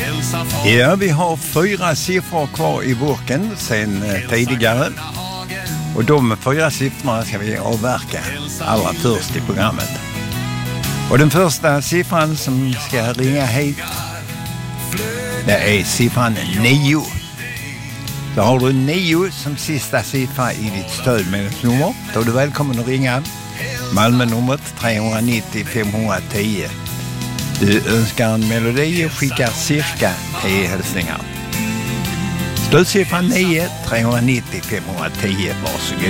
Ja, vi har 4 siffror kvar i burken sen tidigare. Och de 4 siffrorna ska vi avverka allra först i programmet. Och den första siffran som ska ringa hit, det är siffran 9. Så har du 9 som sista siffra i ditt stödmedelsnummer, då är du välkommen att ringa. Malmö-numret 390 510. Du önskar en melodi och skickar cirka 10 hälsningar. Slutsiffran 9 390 510, varsågod.